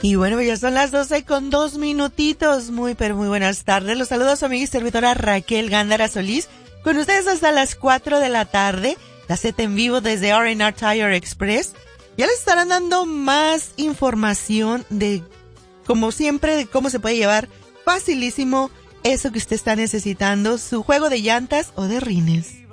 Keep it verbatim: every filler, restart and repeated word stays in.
Y bueno, ya son las doce con dos minutitos. Muy, pero muy buenas tardes. Los saludos a su amiga y servidora Raquel Gándara Solís. Con ustedes hasta las cuatro de la tarde. La Z en vivo desde R and R Tire Express. Ya les estarán dando más información de, como siempre, de cómo se puede llevar facilísimo eso que usted está necesitando, su juego de llantas o de rines.